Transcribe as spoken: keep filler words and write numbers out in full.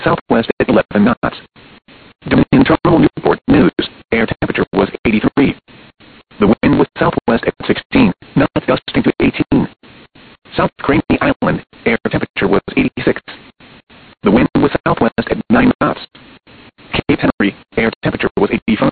southwest at eleven knots. Dominion Terminal Newport News, air temperature was eighty-three. The wind was southwest at sixteen, knots gusting to eighteen. South Craney Island, air temperature was eighty-six. The wind was southwest at nine knots. Cape Henry, air temperature was eighty-five.